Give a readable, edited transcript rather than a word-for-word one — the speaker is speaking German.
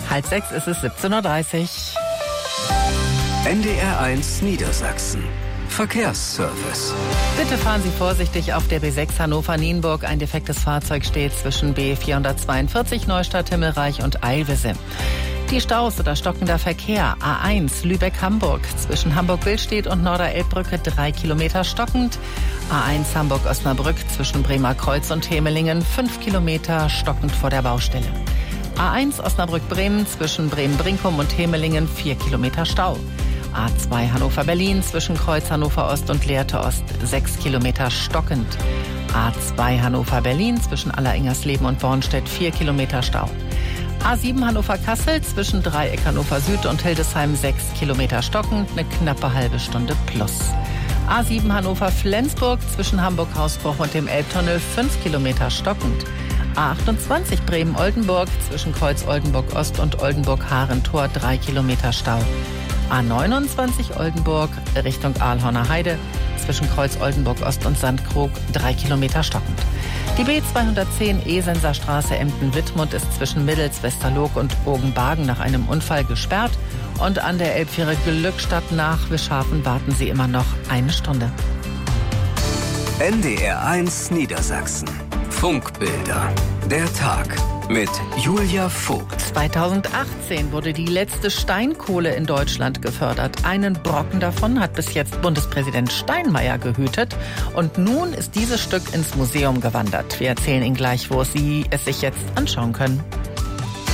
5:30 ist es 17:30 Uhr. NDR1 Niedersachsen. Verkehrsservice. Bitte fahren Sie vorsichtig auf der B6 Hannover-Nienburg. Ein defektes Fahrzeug steht zwischen B442 Neustadt-Himmelreich und Eilwisse. Die Staus oder stockender Verkehr. A1 Lübeck-Hamburg zwischen Hamburg-Billstedt und Norderelbbrücke 3 Kilometer stockend. A1 Hamburg-Osnabrück zwischen Bremer Kreuz und Hemelingen 5 Kilometer stockend vor der Baustelle. A1 Osnabrück-Bremen zwischen Bremen-Brinkum und Hemelingen 4 Kilometer Stau. A2 Hannover-Berlin zwischen Kreuz Hannover-Ost und Lehrte Ost 6 Kilometer stockend. A2 Hannover-Berlin zwischen Alleringers-Leben und Bornstedt 4 Kilometer Stau. A7 Hannover-Kassel zwischen Dreieck Hannover-Süd und Hildesheim 6 Kilometer stockend, eine knappe halbe Stunde plus. A7 Hannover-Flensburg zwischen Hamburg-Hausbruch und dem Elbtunnel 5 Kilometer stockend. A28 Bremen-Oldenburg zwischen Kreuz Oldenburg-Ost und Oldenburg-Harentor 3 Kilometer Stau. A29 Oldenburg Richtung Ahlhorner Heide zwischen Kreuz Oldenburg-Ost und Sandkrug 3 Kilometer stockend. Die B210 Esenserstraße Emden-Wittmund ist zwischen Middels, Westerloog und Bogenbagen nach einem Unfall gesperrt. Und an der Elbfähre Glückstadt nach Wischhafen warten Sie immer noch eine Stunde. NDR1 Niedersachsen. Funkbilder. Der Tag mit Julia Vogt. 2018 wurde die letzte Steinkohle in Deutschland gefördert. Einen Brocken davon hat bis jetzt Bundespräsident Steinmeier gehütet. Und nun ist dieses Stück ins Museum gewandert. Wir erzählen Ihnen gleich, wo Sie es sich jetzt anschauen können.